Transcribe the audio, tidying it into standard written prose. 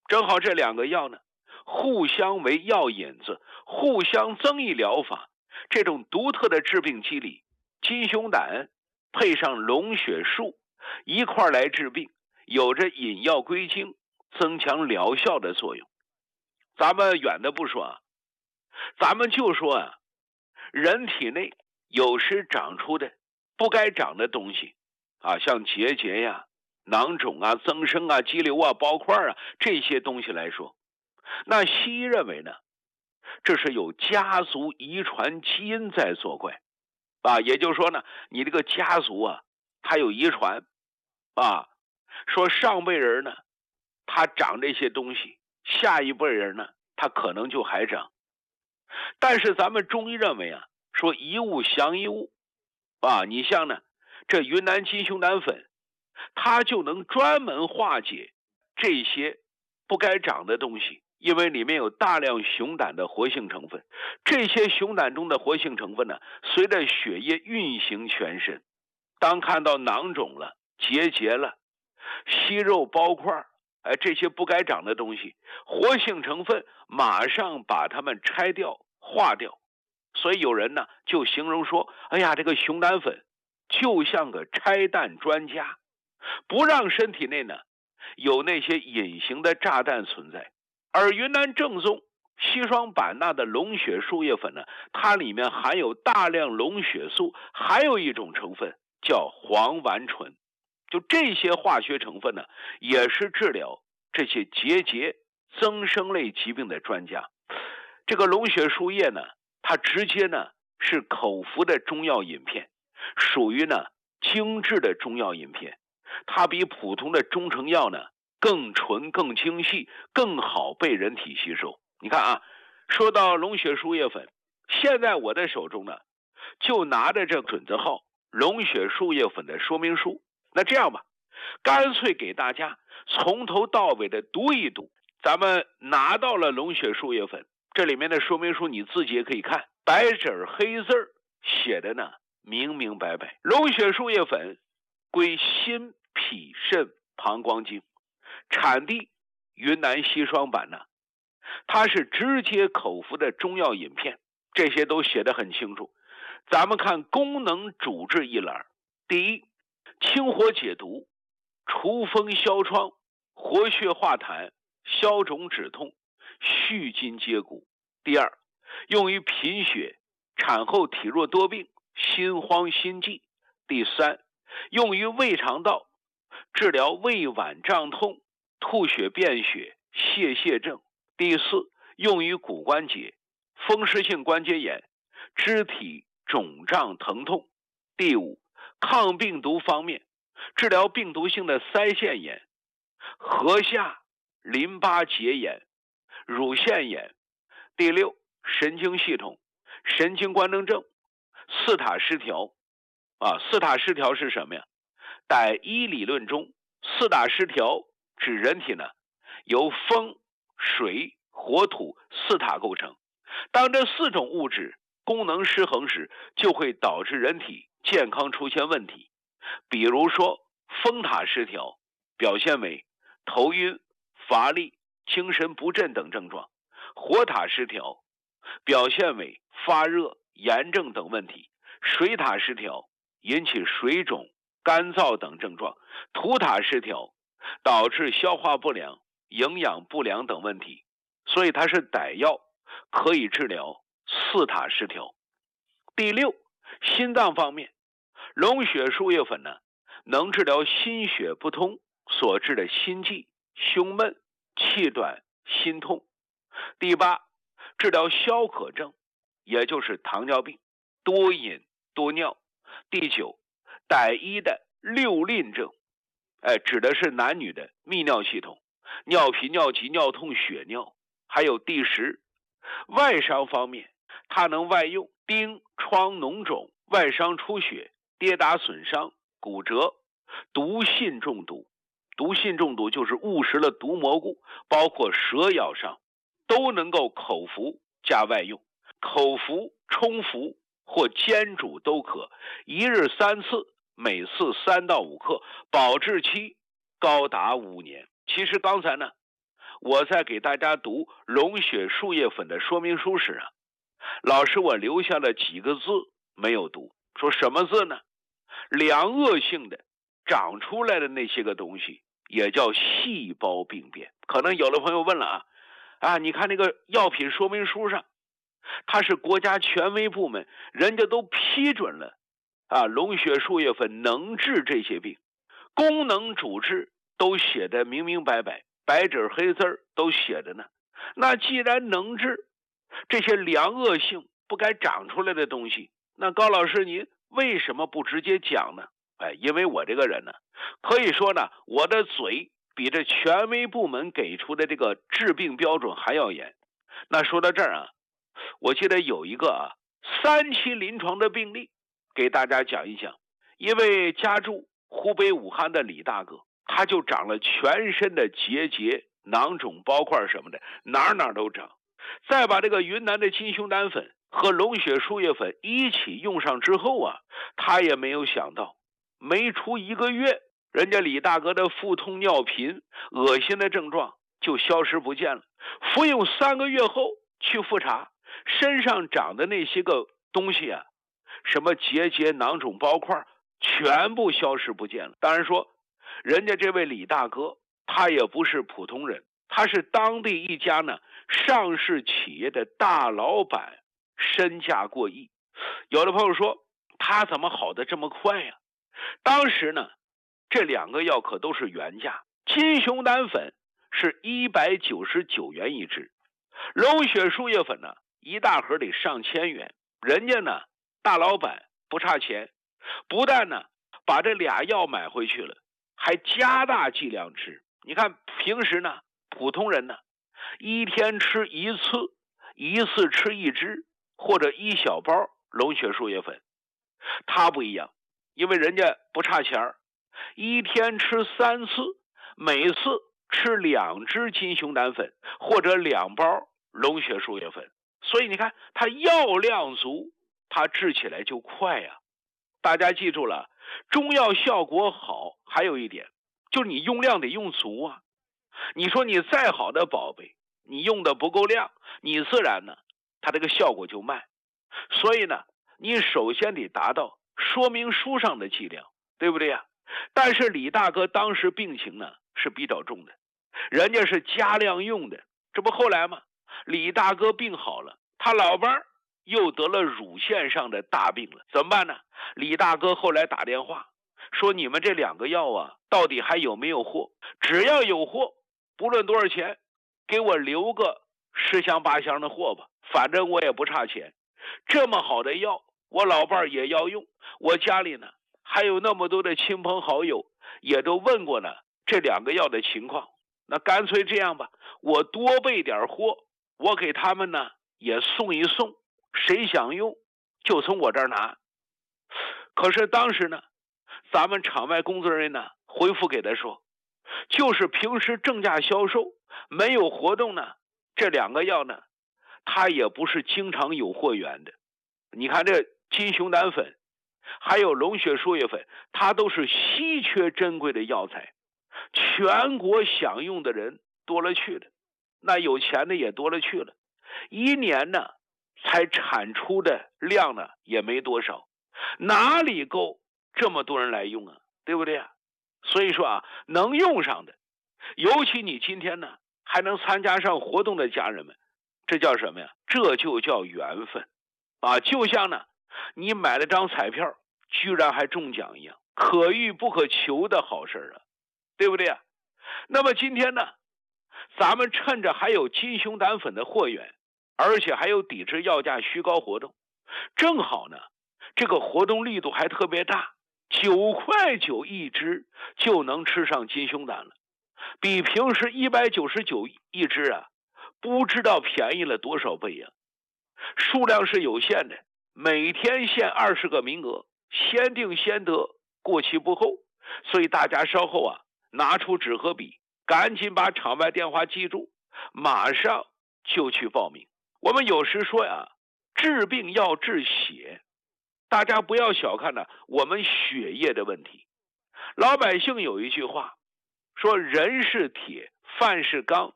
正好这两个药呢，互相为药引子，互相增益疗法，这种独特的治病机理，金熊胆配上龙血树一块来治病，有着引药归经、增强疗效的作用。咱们远的不说啊，咱们就说啊，人体内有时长出的不该长的东西啊，像结节呀、囊肿啊、增生啊、肌瘤啊、包块啊这些东西来说，那西医认为呢，这是有家族遗传基因在作怪啊，也就是说呢，你这个家族啊，它有遗传啊，说上辈人呢，他长这些东西，下一辈人呢，他可能就还长。但是咱们中医认为啊，说一物降一物啊，你像呢，这云南金熊胆粉，它就能专门化解这些不该长的东西，因为里面有大量熊胆的活性成分。这些熊胆中的活性成分呢，随着血液运行全身，当看到囊肿了、结节了、息肉包块，这些不该长的东西，活性成分马上把它们拆掉、化掉。所以有人呢就形容说，哎呀，这个熊胆粉就像个拆弹专家，不让身体内呢有那些隐形的炸弹存在。而云南正宗硒霜版纳的龙血树叶粉呢，它里面含有大量龙血素，还有一种成分叫黄烷醇。就这些化学成分呢，也是治疗这些结节、增生类疾病的专家。这个龙血树叶呢，它直接呢是口服的中药饮片，属于呢精致的中药饮片，它比普通的中成药呢更纯、更精细、更好被人体吸收。你看啊，说到龙血树叶粉，现在我的手中呢就拿着这准字号龙血树叶粉的说明书。那这样吧，干脆给大家从头到尾的读一读。咱们拿到了龙血树叶粉，这里面的说明书你自己也可以看，白纸黑字写的呢明明白白。龙血树叶粉归心脾肾膀胱经，产地云南硒霜版纳，它是直接口服的中药饮片，这些都写得很清楚。咱们看功能主治一栏，第一，清火解毒，除风消疮，活血化痰，消肿止痛，续筋接骨。第二，用于贫血、产后体弱多病、心慌心悸。第三，用于胃肠道，治疗胃脘胀痛、吐血便血、泄泻症。第四，用于骨关节、风湿性关节炎、肢体肿胀疼痛。第五，抗病毒方面，治疗病毒性的腮腺炎、颌下淋巴结炎、乳腺炎。第六，神经系统、神经官能症、四塔失调。四塔失调是什么呀？在医理论中，四大失调指人体呢由风、水、火、土四塔构成。当这四种物质功能失衡时，就会导致人体健康出现问题。比如说风塔失调，表现为头晕、乏力、精神不振等症状；火塔失调，表现为发热、炎症等问题；水塔失调，引起水肿、干燥等症状；土塔失调，导致消化不良、营养不良等问题。所以它是歹药，可以治疗四塔失调。第六，心脏方面，龙血树叶粉呢，能治疗心血不通所致的心悸、胸闷、气短、心痛。第八，治疗消渴症，也就是糖尿病、多饮多尿。第九，歹医的六吝症，指的是男女的泌尿系统，尿频、尿急、尿痛、血尿。还有第十，外伤方面，它能外用钉、疮、脓肿、外伤出血、跌打损伤、骨折、毒信中毒。毒信中毒就是误食了毒蘑菇，包括蛇咬伤，都能够口服加外用。口服、冲服或煎煮都可，一日3次，每次3到5克，保质期高达5年。其实刚才呢我在给大家读龙血树叶粉的说明书时啊，老师我留下了几个字没有读，说什么字呢？良恶性的长出来的那些个东西也叫细胞病变。可能有的朋友问了你看那个药品说明书上，它是国家权威部门，人家都批准了龙血树叶粉能治这些病，功能主治都写的明明白白，白纸黑字都写着呢。那既然能治这些良恶性不该长出来的东西，那高老师您为什么不直接讲呢？因为我这个人呢，可以说呢，我的嘴比这权威部门给出的这个治病标准还要严。那说到这儿我记得有一个3期临床的病例，给大家讲一讲。一位家住湖北武汉的李大哥，他就长了全身的结节、囊肿、包块什么的，哪哪都长。再把这个云南的金熊胆粉和龙血树叶粉一起用上之后他也没有想到，没出1个月，人家李大哥的腹痛、尿频、恶心的症状就消失不见了。服用3个月后去复查，身上长的那些个东西什么结节、囊肿、包块全部消失不见了。当然说，人家这位李大哥他也不是普通人，他是当地一家呢上市企业的大老板，身价过亿。有的朋友说他怎么好的这么快呀？当时呢，这2个药可都是原价，金熊胆粉是199元一支，龙血树叶粉呢一大盒得上千元。人家呢大老板不差钱，不但呢把这俩药买回去了，还加大剂量吃。你看平时呢普通人呢一天吃1次，一次吃1支或者1小包龙血树叶粉，他不一样，因为人家不差钱，一天吃3次，每次吃2支金熊胆粉或者2包龙血树叶粉。所以你看它药量足，它治起来就快呀。大家记住了，中药效果好还有一点，就是你用量得用足啊。你说你再好的宝贝，你用的不够量，你自然呢它这个效果就慢。所以呢你首先得达到说明书上的剂量，对不对呀？但是李大哥当时病情呢是比较重的，人家是加量用的。这不后来吗？李大哥病好了，他老伴又得了乳腺上的大病了，怎么办呢？李大哥后来打电话说，你们这2个药到底还有没有货？只要有货，不论多少钱，给我留个10箱8箱的货吧，反正我也不差钱。这么好的药我老伴也要用，我家里呢还有那么多的亲朋好友也都问过呢这2个药的情况。那干脆这样吧，我多备点货，我给他们呢也送一送，谁想用就从我这儿拿。可是当时呢咱们场外工作人员呢回复给他说，就是平时正价销售，没有活动呢，这2个药呢它也不是经常有货源的。你看这金熊胆粉还有龙血树叶粉，它都是稀缺珍贵的药材，全国享用的人多了去了，那有钱的也多了去了，一年呢才产出的量呢也没多少，哪里够这么多人来用对不对所以说能用上的，尤其你今天呢还能参加上活动的家人们，这叫什么呀？这就叫缘分就像呢你买了张彩票居然还中奖一样，可遇不可求的好事对不对那么今天呢咱们趁着还有金熊胆粉的货源，而且还有抵制药价虚高活动，正好呢这个活动力度还特别大，9块9一支就能吃上金熊胆了，比平时199一支不知道便宜了多少倍数量是有限的，每天限20个名额，先定先得，过期不候。所以大家稍后拿出纸和笔，赶紧把场外电话记住，马上就去报名。我们有时说治病要治血，大家不要小看我们血液的问题。老百姓有一句话说，人是铁，饭是钢，